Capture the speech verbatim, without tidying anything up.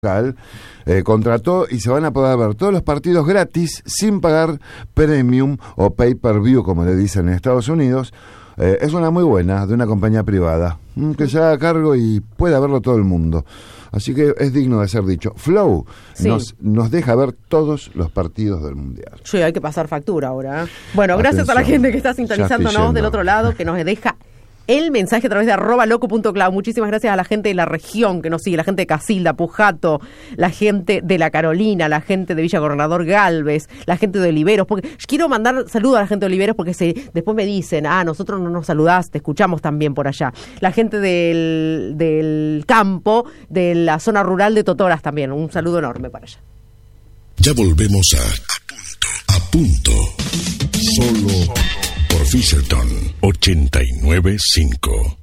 Eh, contrató y se van a poder ver todos los partidos gratis sin pagar premium o pay per view, como le dicen en Estados Unidos. Eh, es una muy buena, de una compañía privada, mm, que se haga cargo y pueda verlo todo el mundo. Así que es digno de ser dicho. Flow sí. nos, nos deja ver todos los partidos del Mundial. Sí, hay que pasar factura ahora. ¿eh? Bueno, gracias Atención. a la gente que está sintonizándonos del otro lado, que nos deja el mensaje a través de arroba loco punto clau. Muchísimas gracias a la gente de la región que nos sigue, la gente de Casilda, Pujato, la gente de La Carolina, la gente de Villa Gobernador Galvez, la gente de Oliveros, porque yo quiero mandar saludos a la gente de Oliveros porque se, después me dicen, ah, nosotros no nos saludás, te escuchamos también por allá. La gente del, del campo, de la zona rural de Totoras también, un saludo enorme para allá. Ya volvemos a A Punto, a punto. Solo por Fisherton ochenta y nueve punto cinco.